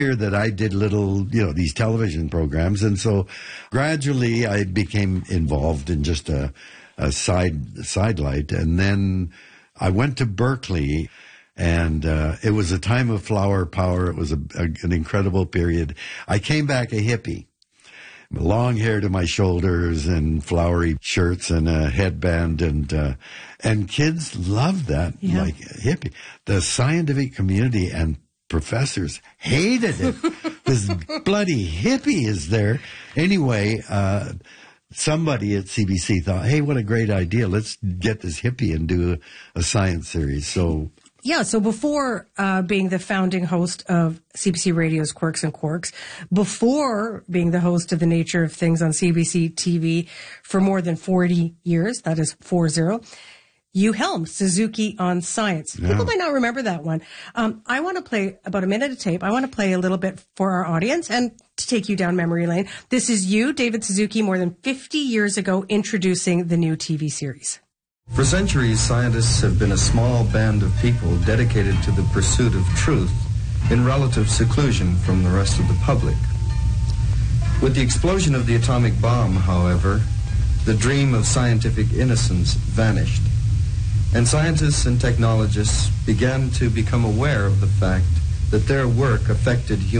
that I did little, these television programs. And so gradually I became involved in just a sidelight. And then I went to Berkeley, and it was a time of flower power. It was an incredible period. I came back a hippie. Long hair to my shoulders and flowery shirts and a headband, and kids loved that, like hippie. The scientific community and professors hated it. This bloody hippie is there. Anyway, somebody at CBC thought, hey, what a great idea. Let's get this hippie and do a science series. So before being the founding host of CBC Radio's Quirks and Quarks, before being the host of The Nature of Things on CBC TV for more than 40 years, that is 40, you helmed Suzuki on Science. Yeah. People might not remember that one. I want to play about a minute of tape. I want to play a little bit for our audience and to take you down memory lane. This is you, David Suzuki, more than 50 years ago, introducing the new TV series. For centuries, scientists have been a small band of people dedicated to the pursuit of truth in relative seclusion from the rest of the public. With the explosion of the atomic bomb, however, the dream of scientific innocence vanished, and scientists and technologists began to become aware of the fact that their work affected human